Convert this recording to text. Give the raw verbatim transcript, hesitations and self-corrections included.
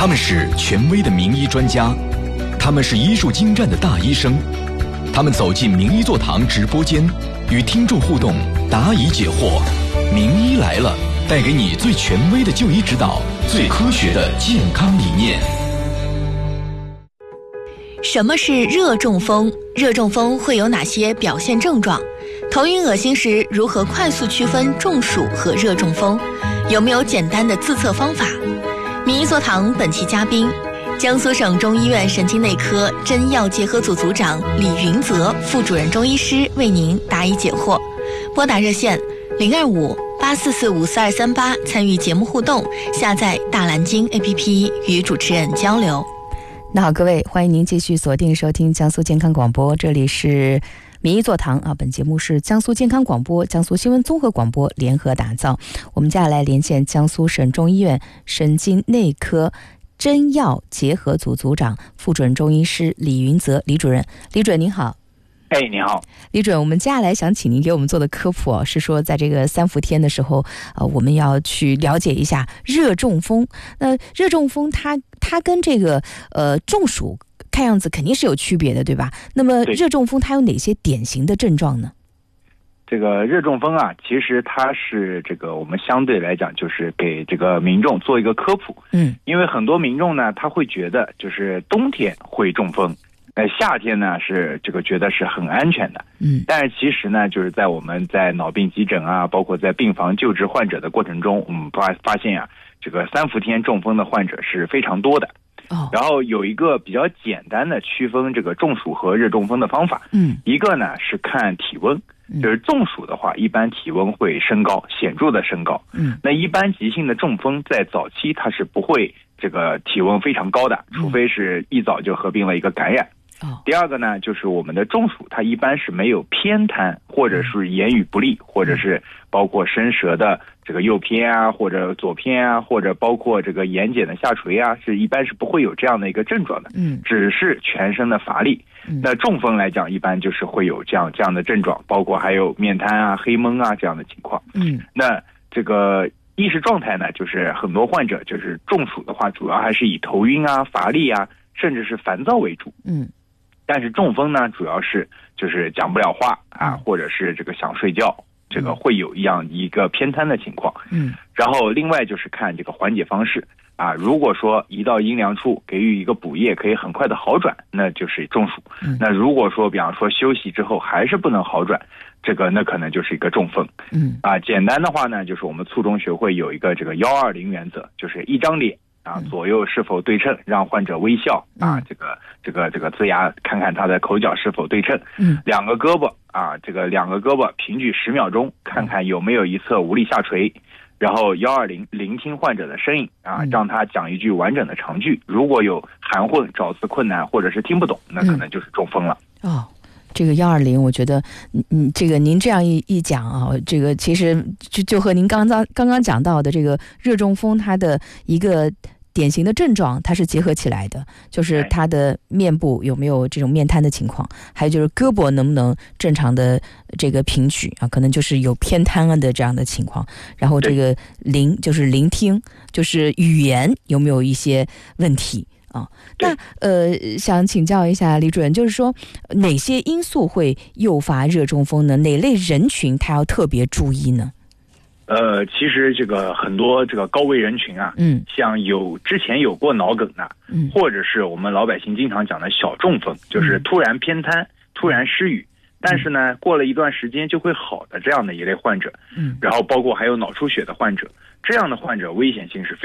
他们是权威的名医专家，他们是医术精湛的大医生，他们走进名医座堂直播间，与听众互动，答疑解惑。名医来了，带给你最权威的就医指导，最科学的健康理念。 什么是热中风？热中风会有哪些表现症状？头晕恶心时如何快速区分中暑和热中风？有没有简单的自测方法？名医座堂本期嘉宾，江苏省中医院神经内科真药结合组组长李云泽副主任中医师为您答疑解惑。拨打热线零二五八四四五四二三八参与节目互动，下载大蓝鲸 A P P 与主持人交流。 那好，各位，欢迎您继续锁定收听江苏健康广播，这里是名医座堂啊。本节目是江苏健康广播、江苏新闻综合广播联合打造。我们接下来连线江苏省中医院神经内科真药结合组组长、副主任中医师李云泽李主任。李主任您好。 哎，你好， 李主任，我们接下来想请您给我们做的科普、哦、是说在这个三伏天的时候，呃，我们要去了解一下热中风。那热中风它它跟这个呃中暑看样子肯定是有区别的，对吧？那么热中风它有哪些典型的症状呢？ 这个热中风啊，其实它是这个我们相对来讲就是给这个民众做一个科普。嗯，因为很多民众呢，他会觉得就是冬天会中风。呃，夏天呢是这个觉得是很安全的，嗯，但是其实呢，就是在我们在脑病急诊啊，包括在病房救治患者的过程中，我们发发现啊，这个三伏天中风的患者是非常多的。哦，然后有一个比较简单的区分这个中暑和热中风的方法，嗯，一个呢是看体温，就是中暑的话，一般体温会升高，显著的升高，嗯，那一般急性的中风在早期它是不会这个体温非常高的，除非是一早就合并了一个感染。第二个呢，就是我们的中暑，它一般是没有偏瘫，或者是言语不利，或者是包括伸舌的这个右偏啊，或者左偏啊，或者包括这个眼睑的下垂啊，是一般是不会有这样的一个症状的。嗯，只是全身的乏力。那中风来讲，一般就是会有这样这样的症状，包括还有面瘫啊、黑蒙啊这样的情况。嗯，那这个意识状态呢，就是很多患者就是中暑的话，主要还是以头晕啊、乏力啊，甚至是烦躁为主。嗯。但是中风呢，主要是就是讲不了话啊，或者是这个想睡觉，这个会有一样一个偏瘫的情况。嗯，然后另外就是看这个缓解方式啊，如果说一到阴凉处给予一个补液，可以很快的好转，那就是中暑。嗯，那如果说比方说休息之后还是不能好转，这个那可能就是一个中风。嗯，啊，简单的话呢，就是我们卒中学会有一个这个幺二零原则，就是一张脸。啊，左右是否对称，让患者微笑啊，这个这个这个呲牙，看看他的口角是否对称。嗯，两个胳膊啊，这个两个胳膊平举十秒钟，看看有没有一侧无力下垂。然后幺二零聆听患者的声音啊，让他讲一句完整的长句。如果有含混、找词困难或者是听不懂，那可能就是中风了。嗯、哦。 这个幺二零，我觉得，嗯，这个您这样一一讲啊，这个其实就就和您刚刚刚刚讲到的这个热中风，它的一个典型的症状，它是结合起来的，就是它的面部有没有这种面瘫的情况，还有就是胳膊能不能正常的这个平举啊，可能就是有偏瘫的这样的情况，然后这个聆就是聆听，就是语言有没有一些问题。啊，那呃，想请教一下李主任，就是说哪些因素会诱发热中风呢？哪类人群他要特别注意呢？ 呃，其实这个很多这个高危人群啊，嗯，像有之前有过脑梗的，嗯，或者是我们老百姓经常讲的小中风，就是突然偏瘫、嗯、突然失语，但是呢，过了一段时间就会好的这样的一类患者，嗯，然后包括还有脑出血的患者，这样的患者危险性是非常